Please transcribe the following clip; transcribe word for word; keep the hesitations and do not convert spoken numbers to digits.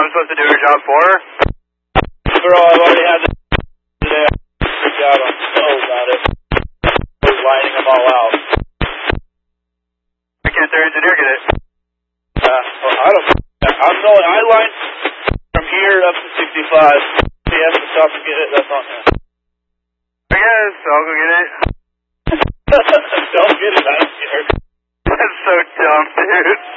supposed to do her job for her? Girl, I've already had this today. I freaked out on so about it. I was lining them all out. Why can't their engineer get it? Uh, well, I don't I'm going, I lined from here up to sixty-five. If he has to stop and get it, that's on him. I guess, I'll go get it. Don't get it, I don't care. That's so dumb, dude.